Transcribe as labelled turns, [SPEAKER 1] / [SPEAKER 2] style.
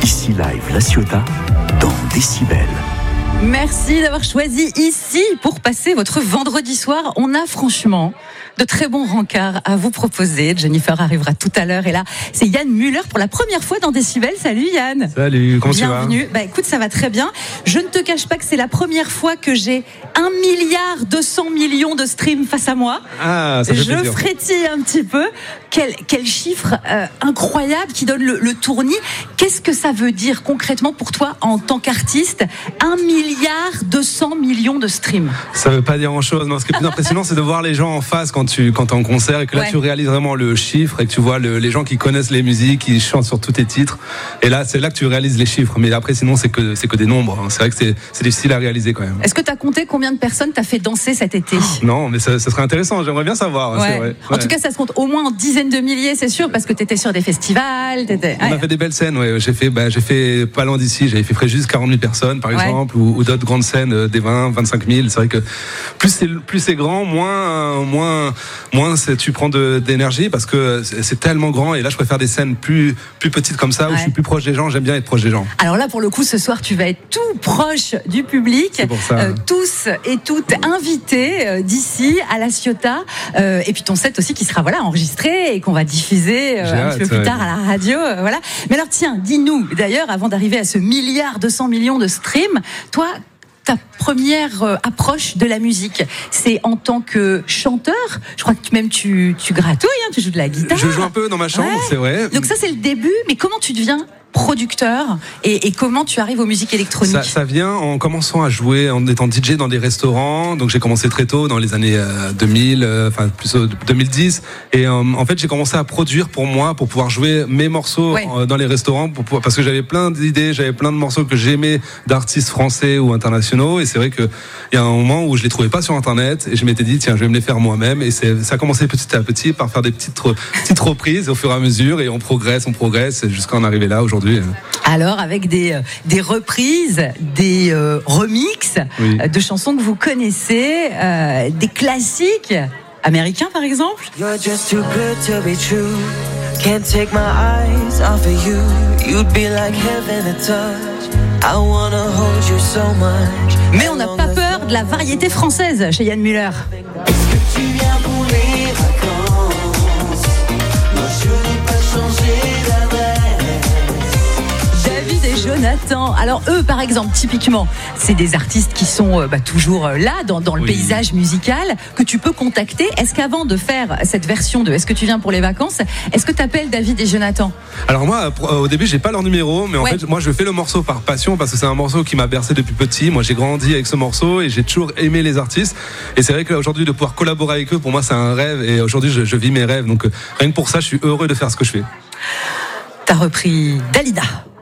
[SPEAKER 1] Ici Live La Ciotat dans Décibel.
[SPEAKER 2] Merci d'avoir choisi ici pour passer votre vendredi soir. On a franchement de très bons rencarts à vous proposer. Jennifer arrivera tout à l'heure et là, c'est Yann Müller pour la première fois dans Décibel. Salut Yann.
[SPEAKER 3] Salut, comment tu vas ?
[SPEAKER 2] Bienvenue. Écoute, ça va très bien. Je ne te cache pas que c'est la première fois que j'ai 1,2 milliard de streams face à moi.
[SPEAKER 3] Ah, ça fait plaisir.
[SPEAKER 2] Je frétille un petit peu. Quel chiffre incroyable qui donne le tournis. Qu'est-ce que ça veut dire concrètement pour toi en tant qu'artiste ? 1,2 milliard de streams.
[SPEAKER 3] Ça veut pas dire grand-chose. Non, ce qui est plus impressionnant, c'est de voir les gens en face quand t'es en concert et que là tu réalises vraiment le chiffre et que tu vois les gens qui connaissent les musiques, qui chantent sur tous tes titres. Et là, c'est là que tu réalises les chiffres. Mais après, sinon, c'est que des nombres. C'est vrai que c'est difficile à réaliser quand même.
[SPEAKER 2] Est-ce que tu as compté combien de personnes t'as fait danser cet été ?
[SPEAKER 3] Non, mais ça serait intéressant. J'aimerais bien savoir.
[SPEAKER 2] Ouais.
[SPEAKER 3] C'est vrai.
[SPEAKER 2] En tout cas, ça se compte au moins en dizaines de milliers, c'est sûr, parce que t'étais sur des festivals.
[SPEAKER 3] On a fait des belles scènes. Ouais. J'ai fait pas loin d'ici. J'avais fait Fréjus 40 000 personnes, par exemple, ou d'autres grandes scènes des 20, 25 000. C'est vrai que plus c'est grand, moins tu prends d'énergie parce que c'est tellement grand. Et là, je préfère des scènes plus petites comme ça où je suis plus proche des gens. J'aime bien être proche des gens.
[SPEAKER 2] Alors là, pour le coup, ce soir, tu vas être tout proche du public.
[SPEAKER 3] C'est pour ça.
[SPEAKER 2] Tous et toutes invités d'ici à La Ciotat. Et puis ton set aussi qui sera enregistré et qu'on va diffuser un petit peu plus tard à la radio. Voilà. Mais alors tiens, dis-nous d'ailleurs, avant d'arriver à ce 1,2 milliard de streams, toi, ta première approche de la musique, c'est en tant que chanteur. Je crois que même tu gratouilles, tu joues de la guitare.
[SPEAKER 3] Je joue un peu dans ma chambre, c'est vrai.
[SPEAKER 2] Donc ça, c'est le début. Mais comment tu deviens producteur et comment tu arrives aux musiques électroniques ?
[SPEAKER 3] Ça vient en commençant à jouer, en étant DJ dans des restaurants. Donc j'ai commencé très tôt, dans les années 2000, plus 2010. Et en fait, j'ai commencé à produire pour moi, pour pouvoir jouer mes morceaux dans les restaurants, parce que j'avais plein d'idées, j'avais plein de morceaux que j'aimais d'artistes français ou internationaux. Et c'est vrai qu'il y a un moment où je les trouvais pas sur Internet et je m'étais dit, tiens, je vais me les faire moi-même. Et ça a commencé petit à petit par faire des petites reprises au fur et à mesure. Et on progresse jusqu'à en arriver là aujourd'hui.
[SPEAKER 2] Alors, avec des reprises, des remixes de chansons que vous connaissez, des classiques américains par exemple. You're just too good to be true. Can't take my eyes off of you. You'd be like heaven to touch. I wanna hold you so much. Mais on n'a pas peur de la variété française chez Yann Müller. Est-ce que tu viens pour les vacances? Moi je n'ai pas changé d'adresse. David et Jonathan. Alors eux, par exemple, typiquement, c'est des artistes qui sont toujours là dans le paysage musical que tu peux contacter. Est-ce qu'avant de faire cette version de Est-ce que tu viens pour les vacances, est-ce que tu appelles David et Jonathan ?
[SPEAKER 3] Alors moi, au début, j'ai pas leur numéro, mais en fait, moi, je fais le morceau par passion parce que c'est un morceau qui m'a bercé depuis petit. Moi, j'ai grandi avec ce morceau et j'ai toujours aimé les artistes. Et c'est vrai qu'aujourd'hui, de pouvoir collaborer avec eux, pour moi, c'est un rêve. Et aujourd'hui, je vis mes rêves. Donc rien que pour ça, je suis heureux de faire ce que je fais.
[SPEAKER 2] T'as repris Dalida.